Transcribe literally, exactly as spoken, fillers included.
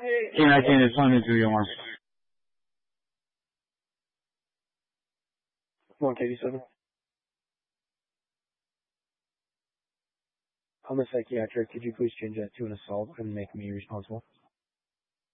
Team nineteen is one into your one. one eighty-seven. I'm a psychiatric. Could you please change that to an assault and make me responsible?